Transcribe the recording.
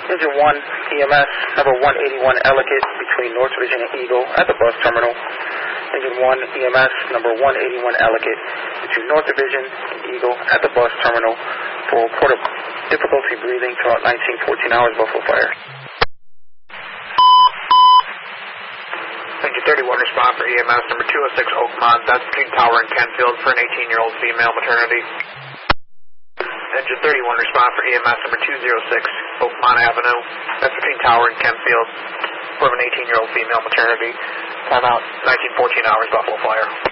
Engine 1, EMS, number 181 Ellicott, between North Vision and Eagle at the bus terminal. Engine 1, EMS, number 181 Ellicott, between North Division and Eagle at the bus terminal for report of difficulty breathing throughout 1914 hours Buffalo Fire. Engine 31, respond for EMS, number 206 Oakmont, that's between Tower and Kenfield for an 18-year-old female maternity. Engine 31, respond for EMS, number 206 Oakmont Avenue, that's between Tower and Kenfield for an 18-year-old female maternity. Time out, 1914 hours Buffalo Fire.